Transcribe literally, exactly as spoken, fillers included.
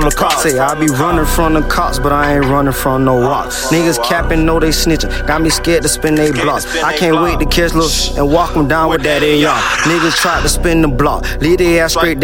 Say I be running from the cops, but I ain't running from no rocks. Niggas capping, know they snitching. Got me scared to spin they blocks. I can't wait to catch look and walk them down with that in y'all. Niggas tried to spin the block, leave their ass straight.